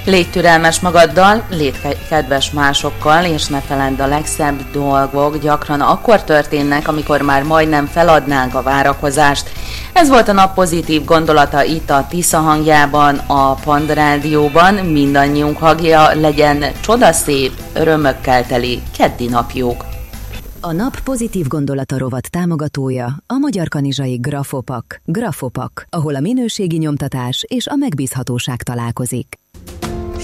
Légy türelmes magaddal, légy kedves másokkal, és ne feledd, a legszebb dolgok gyakran akkor történnek, amikor már majdnem feladnánk a várakozást. Ez volt a nap pozitív gondolata itt a Tisza hangjában, a Pand Rádióban. Mindannyiunk hangja legyen csodaszép, örömökkel teli keddi napjuk. A nap pozitív gondolata rovat támogatója a Magyar Kanizsai Grafopak. Grafopak, ahol a minőségi nyomtatás és a megbízhatóság találkozik.